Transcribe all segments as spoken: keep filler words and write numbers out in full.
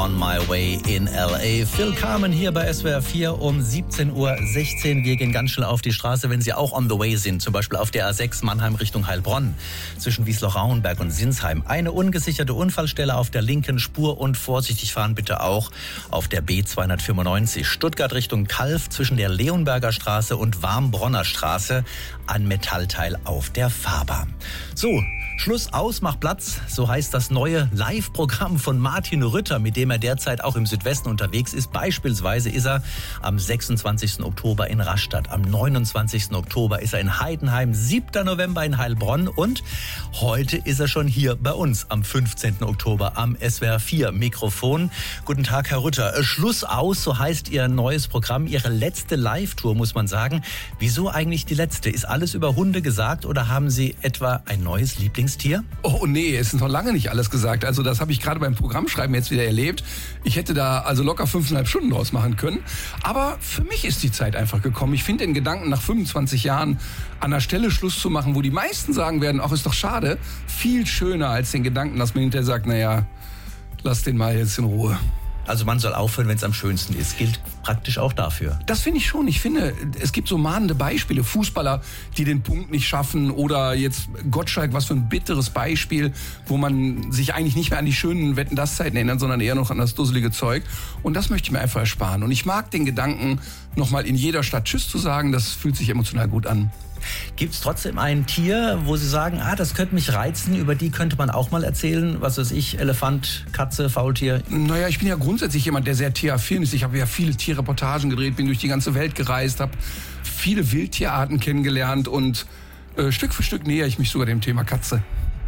On My Way in L A. Phil Carmen hier bei S W R vier um siebzehn Uhr sechzehn. Wir gehen ganz schnell auf die Straße, wenn Sie auch on the way sind. Zum Beispiel auf der A sechs Mannheim Richtung Heilbronn. Zwischen Wiesloch-Rauenberg und Sinsheim. Eine ungesicherte Unfallstelle auf der linken Spur und vorsichtig fahren bitte auch auf der B zweihundertfünfundneunzig. Stuttgart Richtung Calw zwischen der Leonberger Straße und Warmbronner Straße. Ein Metallteil auf der Fahrbahn. So, Schluss aus, mach Platz. So heißt das neue Live-Programm von Martin Rütter, mit dem er derzeit auch im Südwesten unterwegs ist. Beispielsweise ist er am sechsundzwanzigsten Oktober in Rastatt, am neunundzwanzigsten Oktober ist er in Heidenheim, siebten November in Heilbronn und heute ist er schon hier bei uns am fünfzehnten Oktober am S W R vier Mikrofon. Guten Tag, Herr Rütter. Schluss aus, so heißt Ihr neues Programm, Ihre letzte Live-Tour, muss man sagen. Wieso eigentlich die letzte? Ist alles über Hunde gesagt oder haben Sie etwa ein neues Lieblingstier? Oh nee, es ist noch lange nicht alles gesagt. Also das habe ich gerade beim Programmschreiben jetzt wieder erlebt. Ich hätte da also locker fünfeinhalb Stunden draus machen können. Aber für mich ist die Zeit einfach gekommen. Ich finde den Gedanken, nach fünfundzwanzig Jahren an einer Stelle Schluss zu machen, wo die meisten sagen werden, ach, ist doch schade, viel schöner als den Gedanken, dass man hinterher sagt, naja, lass den mal jetzt in Ruhe. Also man soll aufhören, wenn es am schönsten ist. Gilt praktisch auch dafür. Das finde ich schon. Ich finde, es gibt so mahnende Beispiele. Fußballer, die den Punkt nicht schaffen. Oder jetzt Gottschalk, was für ein bitteres Beispiel, wo man sich eigentlich nicht mehr an die schönen Wetten-das-Zeiten erinnert, sondern eher noch an das dusselige Zeug. Und das möchte ich mir einfach ersparen. Und ich mag den Gedanken, nochmal in jeder Stadt Tschüss zu sagen. Das fühlt sich emotional gut an. Gibt es trotzdem ein Tier, wo Sie sagen, ah, das könnte mich reizen, über die könnte man auch mal erzählen? Was weiß ich, Elefant, Katze, Faultier? Naja, ich bin ja grundsätzlich jemand, der sehr tieraffin ist. Ich habe ja viele Tierreportagen gedreht, bin durch die ganze Welt gereist, habe viele Wildtierarten kennengelernt und äh, Stück für Stück nähere ich mich sogar dem Thema Katze.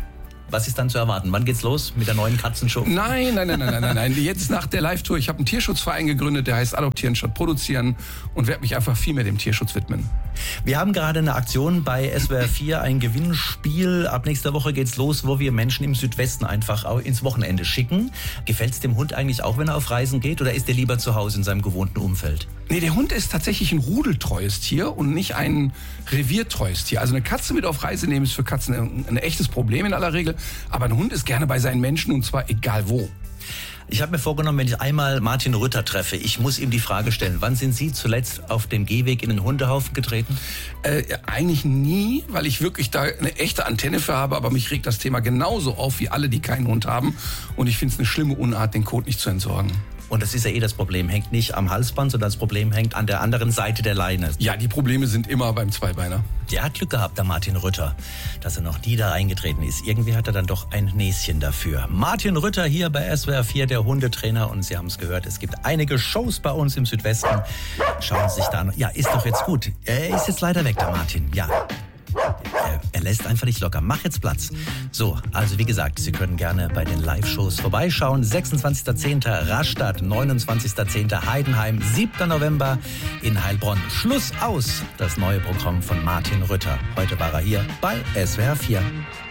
Was ist dann zu erwarten? Wann geht's los mit der neuen Katzenshow? Nein, nein, nein, nein, nein, nein, nein. Jetzt nach der Live-Tour, ich habe einen Tierschutzverein gegründet, der heißt Adoptieren statt Produzieren und werde mich einfach viel mehr dem Tierschutz widmen. Wir haben gerade eine Aktion bei S W R vier, ein Gewinnspiel. Ab nächster Woche geht's los, wo wir Menschen im Südwesten einfach auch ins Wochenende schicken. Gefällt's dem Hund eigentlich auch, wenn er auf Reisen geht, oder ist er lieber zu Hause in seinem gewohnten Umfeld? Nee, der Hund ist tatsächlich ein rudeltreues Tier und nicht ein reviertreues Tier. Also eine Katze mit auf Reise nehmen ist für Katzen ein, ein echtes Problem in aller Regel. Aber ein Hund ist gerne bei seinen Menschen und zwar egal wo. Ich habe mir vorgenommen, wenn ich einmal Martin Rütter treffe, ich muss ihm die Frage stellen, wann sind Sie zuletzt auf dem Gehweg in den Hundehaufen getreten? Äh, eigentlich nie, weil ich wirklich da eine echte Antenne für habe, aber mich regt das Thema genauso auf wie alle, die keinen Hund haben. Und ich finde es eine schlimme Unart, den Kot nicht zu entsorgen. Und das ist ja eh das Problem, hängt nicht am Halsband, sondern das Problem hängt an der anderen Seite der Leine. Ja, die Probleme sind immer beim Zweibeiner. Der hat Glück gehabt, der Martin Rütter, dass er noch nie da eingetreten ist. Irgendwie hat er dann doch ein Näschen dafür. Martin Rütter hier bei S W R vier, der Hundetrainer. Und Sie haben es gehört, es gibt einige Shows bei uns im Südwesten. Schauen Sie sich da an. Ja, ist doch jetzt gut. Er ist jetzt leider weg, der Martin. Ja. Er, er lässt einfach nicht locker. Mach jetzt Platz. So, also wie gesagt, Sie können gerne bei den Live-Shows vorbeischauen. sechsundzwanzigsten zehnten Rastatt, neunundzwanzigsten zehnten Heidenheim, siebten November in Heilbronn. Schluss aus, das neue Programm von Martin Rütter. Heute war er hier bei S W R vier.